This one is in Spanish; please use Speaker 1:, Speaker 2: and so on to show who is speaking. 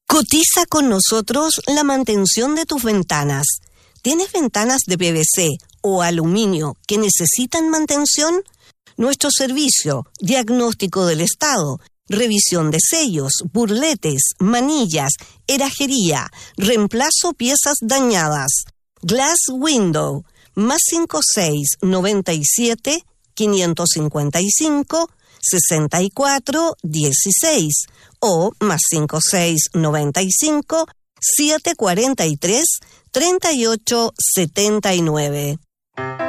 Speaker 1: Cotiza con nosotros la mantención de tus ventanas. ¿Tienes ventanas de PVC o aluminio que necesitan mantención? Nuestro servicio, diagnóstico del estado, revisión de sellos, burletes, manillas, herrajería, reemplazo piezas dañadas. Glass Window, más 5697 555 6416 o más 5695 743 3879.